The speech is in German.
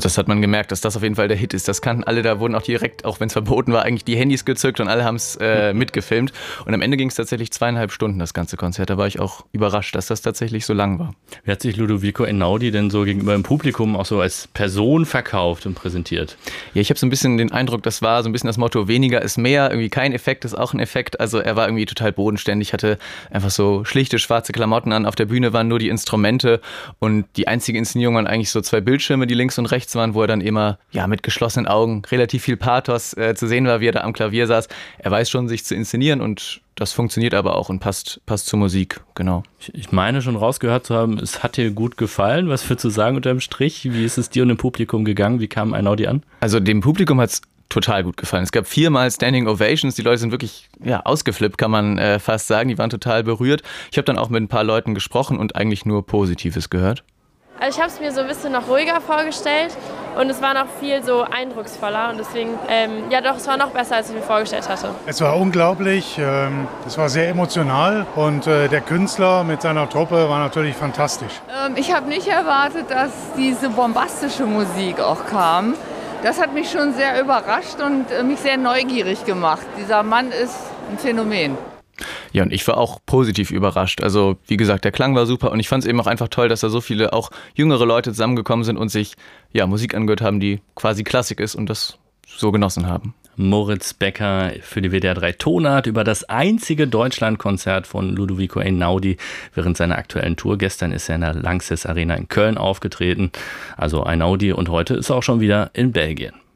das hat man gemerkt, dass das auf jeden Fall der Hit ist. Das kannten alle, da wurden auch direkt, auch wenn es verboten war, eigentlich die Handys gezückt und alle haben es mitgefilmt. Und am Ende ging es tatsächlich 2,5 Stunden, das ganze Konzert. Da war ich auch überrascht, dass das tatsächlich so lang war. Wie hat sich Ludovico Einaudi denn so gegenüber dem Publikum auch so als Person verkauft und präsentiert? Ja, ich habe so ein bisschen den Eindruck, das war so ein bisschen das Motto, weniger ist mehr. Irgendwie kein Effekt ist auch ein Effekt. Also er war irgendwie total bodenständig, hatte einfach so schlichte schwarze Klamotten an. Auf der Bühne waren nur die Instrumente und die einzige Inszenierung waren eigentlich so 2 Bildschirme, die links und rechts waren, wo er dann immer mit geschlossenen Augen relativ viel Pathos zu sehen war, wie er da am Klavier saß. Er weiß schon, sich zu inszenieren und das funktioniert aber auch und passt zur Musik, genau. Ich meine schon rausgehört zu haben, es hat dir gut gefallen. Was würdest du sagen unterm Strich? Wie ist es dir und dem Publikum gegangen? Wie kam Einaudi an? Also dem Publikum hat es total gut gefallen. Es gab 4-mal Standing Ovations. Die Leute sind wirklich ausgeflippt, kann man fast sagen. Die waren total berührt. Ich habe dann auch mit ein paar Leuten gesprochen und eigentlich nur Positives gehört. Also ich habe es mir so ein bisschen noch ruhiger vorgestellt und es war noch viel so eindrucksvoller und deswegen, es war noch besser, als ich mir vorgestellt hatte. Es war unglaublich, es war sehr emotional und der Künstler mit seiner Truppe war natürlich fantastisch. Ich habe nicht erwartet, dass diese bombastische Musik auch kam. Das hat mich schon sehr überrascht und mich sehr neugierig gemacht. Dieser Mann ist ein Phänomen. Ja, und ich war auch positiv überrascht. Also wie gesagt, der Klang war super und ich fand es eben auch einfach toll, dass da so viele auch jüngere Leute zusammengekommen sind und sich Musik angehört haben, die quasi Klassik ist und das so genossen haben. Moritz Becker für die WDR 3 Tonart über das einzige Deutschlandkonzert von Ludovico Einaudi während seiner aktuellen Tour. Gestern ist er in der Lanxess Arena in Köln aufgetreten, also Einaudi, und heute ist er auch schon wieder in Belgien.